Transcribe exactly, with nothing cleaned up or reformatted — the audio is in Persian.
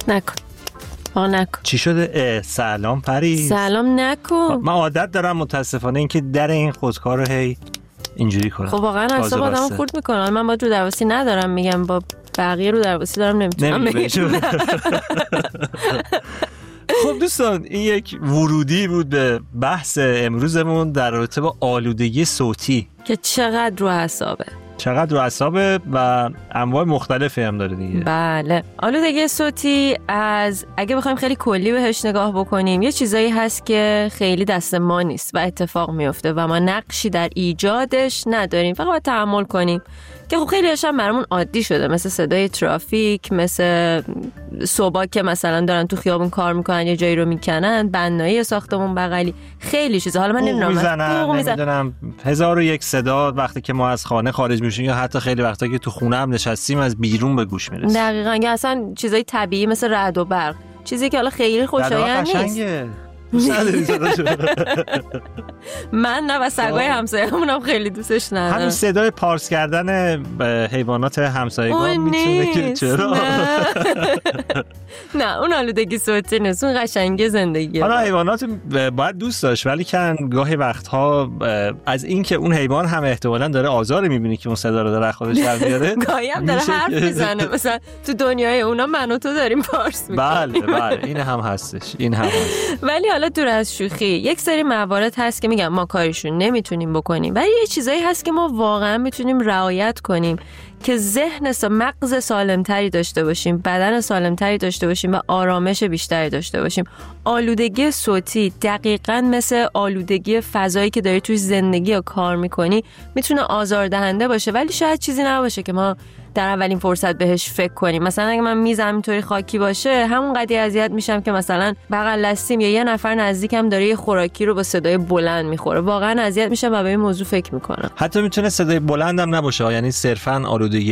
نکن آه نکن. چی شده؟ سلام پری. سلام نکن. من عادت دارم متاسفانه اینکه در این خودکار رو هی اینجوری کنم. خب واقعا اصلا آدمو خورد میکنه. من با رو درواسی ندارم، میگم با بقیه رو درواسی دارم، نمیتونم بگم. خب دوستان، این یک ورودی بود به بحث امروزمون در رابطه با آلودگی صوتی که چقدر رو اعصابه. چقدر رو اعصابه و انواع مختلفی هم داره دیگه. بله، آلودگی صوتی از اگه بخوایم خیلی کلی بهش نگاه بکنیم، یه چیزایی هست که خیلی دست ما نیست و اتفاق میفته و ما نقشی در ایجادش نداریم، فقط باید تحمل کنیم که خب خیلی هاشم برامون عادی شده، مثل صدای ترافیک، مثل صبح که مثلا دارن تو خیابون کار میکنن یه جایی رو میکنن، بنایی ساختمون بغلی، خیلی چیزا. حالا من نمیدونم نمیدونم هزار و یک صدا وقتی که ما از خانه خارج میشیم یا حتی خیلی وقتا که تو خونه هم نشستیم از بیرون به گوش میرسه. دقیقاً، یا اصلا چیزای طبیعی مثل رعد و برق، چیزی که حالا خیلی خوشایند نیست. من نه و سگای همسایه‌مون هم خیلی دوستش ندارم. همین صدای پارس کردن حیوانات همسایگان میتونه که چرا نه اون آلودگی صوتی نیست، اون قشنگی زندگیه. حالا حیوانات باید دوست داشت، ولی کن گاهی وقتها از این که اون حیوان هم احتمالاً داره آزار میبینی که اون صدا رو داره خودش در میاره، گاهی هم داره حرف میزنه. مثلا تو دنیای اونا من و تو داریم پارس میکنیم. بله بله این هم هستش، این هم هست. ولی حالا دور از شوخی، یک سری موارد هست که میگم ما کارشون نمیتونیم بکنیم، ولی یه چیزایی هست که ما واقعا میتونیم رعایت کنیم که ذهن مغز سالمتری داشته باشیم، بدن سالمتری داشته باشیم و آرامش بیشتری داشته باشیم. آلودگی صوتی دقیقاً مثل آلودگی فضایی که داری توی زندگی یا کار میکنی میتونه آزاردهنده باشه، ولی شاید چیزی نباشه که ما در اولین فرصت بهش فکر کنیم. مثلا اگه من میزم اینطوری خاکی باشه، همون قضیه اذیت میشم که مثلا بغل دستیم یا یه نفر نزدیکم داره یه خوراکی رو با صدای بلند میخوره، واقعا اذیت میشم و به این موضوع فکر میکنم. حتی میتونه صدای بلندم نباشه، یعنی صرفاً آلودگی